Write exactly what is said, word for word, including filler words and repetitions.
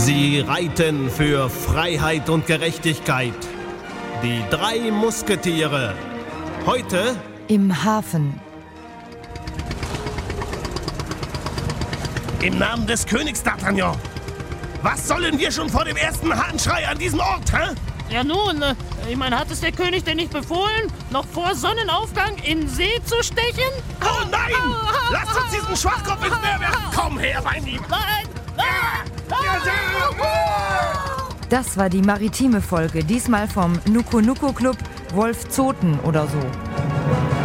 Sie reiten für Freiheit und Gerechtigkeit. Die drei Musketiere. Heute im Hafen. Im Namen des Königs, D'Artagnan. Was sollen wir schon vor dem ersten Hahnschrei an diesem Ort, hä? Ja nun, ich meine, hat es der König denn nicht befohlen, noch vor Sonnenaufgang in See zu stechen? Oh nein! Lasst uns diesen Schwachkopf ins Meer werfen! Komm her bei ihm! Nein! Das war die maritime Folge, diesmal vom Nuku Nuku Club Wolf Zoten oder so.